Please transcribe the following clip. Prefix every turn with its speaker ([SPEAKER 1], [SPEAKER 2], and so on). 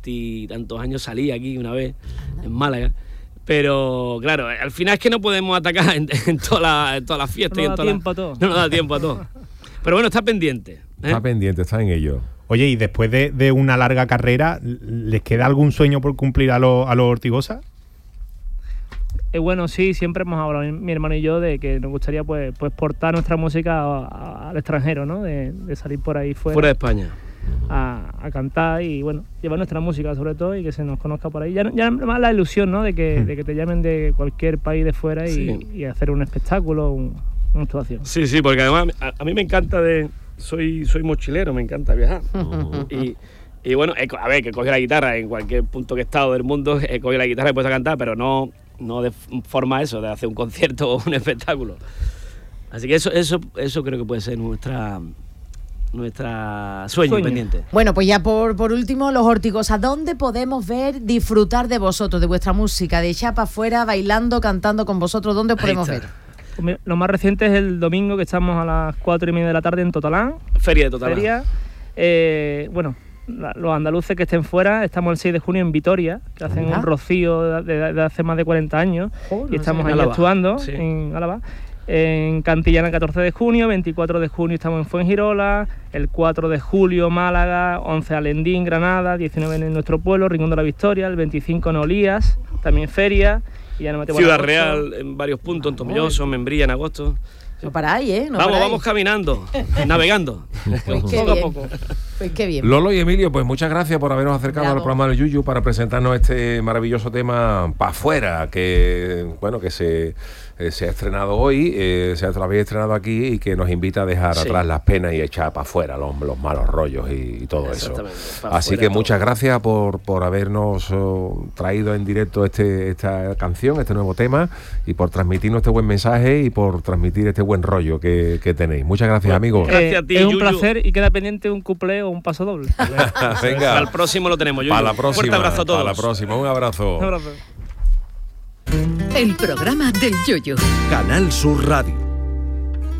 [SPEAKER 1] tantos años salí aquí una vez, en Málaga. Pero, claro, al final es que no podemos atacar en todas las fiestas.
[SPEAKER 2] No nos
[SPEAKER 1] da tiempo a todo. Pero bueno, está pendiente.
[SPEAKER 3] Está pendiente, está en ello.
[SPEAKER 4] Oye, y después de una larga carrera, ¿les queda algún sueño por cumplir a los Ortigosa?
[SPEAKER 2] Bueno, sí, siempre hemos hablado, mi hermano y yo, de que nos gustaría pues portar nuestra música al extranjero, ¿no? De salir por ahí fuera
[SPEAKER 1] de España.
[SPEAKER 2] A cantar y, bueno, llevar nuestra música sobre todo y que se nos conozca por ahí. Ya más la ilusión, ¿no? De que te llamen de cualquier país de fuera y hacer un espectáculo, una actuación.
[SPEAKER 1] Sí, porque además a mí me encanta soy mochilero, me encanta viajar. Y bueno, a ver, que coge la guitarra en cualquier punto que he estado del mundo, he cogido la guitarra y he puesto a cantar, pero no de forma eso, de hacer un concierto o un espectáculo. Así que eso creo que puede ser nuestra sueño pendiente.
[SPEAKER 5] Bueno, pues ya por último, los Ortigosa, ¿dónde podemos disfrutar de vosotros, de vuestra música, de echar para afuera, bailando, cantando con vosotros? ¿Dónde os podemos ver?
[SPEAKER 2] Lo más reciente es el domingo, que estamos a las 4:30 de la tarde en Totalán.
[SPEAKER 1] Feria de Totalán.
[SPEAKER 2] Bueno, los andaluces que estén fuera, estamos el 6 de junio en Vitoria, que hacen un rocío de hace más de 40 años, y estamos ahí actuando en Álava. En Cantillana el 14 de junio, 24 de junio estamos en Fuengirola, el 4 de julio Málaga, 11 Alendín, Granada, 19 en nuestro pueblo, Rincón de la Victoria, el 25 en Olías, también feria, y ya no me
[SPEAKER 1] Ciudad Real en varios puntos, en Tomelloso, Membrilla en agosto.
[SPEAKER 5] No paráis, ¿eh?
[SPEAKER 1] Vamos caminando, navegando.
[SPEAKER 5] Pues
[SPEAKER 1] poco a poco.
[SPEAKER 5] Pues qué bien.
[SPEAKER 3] Lolo y Emilio, pues muchas gracias por habernos acercado al programa del Yuyu para presentarnos este maravilloso tema Pa' Fuera, que se ha estrenado hoy, se habéis estrenado aquí y que nos invita a dejar atrás las penas y echar para afuera los malos rollos y todo eso. Así que muchas gracias por habernos traído en directo esta canción, este nuevo tema, y por transmitirnos este buen mensaje y por transmitir este buen rollo que tenéis. Muchas gracias, amigos.
[SPEAKER 1] Gracias a ti,
[SPEAKER 2] es un
[SPEAKER 1] Yuyu.
[SPEAKER 2] placer, y queda pendiente un cuplé o un paso doble.
[SPEAKER 3] Venga.
[SPEAKER 1] Para el próximo lo tenemos, Yuyu.
[SPEAKER 3] Para la próxima.
[SPEAKER 1] Fuerte abrazo a todos.
[SPEAKER 3] Para la próxima, un abrazo.
[SPEAKER 2] Un abrazo.
[SPEAKER 6] El programa del Yuyu.
[SPEAKER 7] Canal Sur Radio.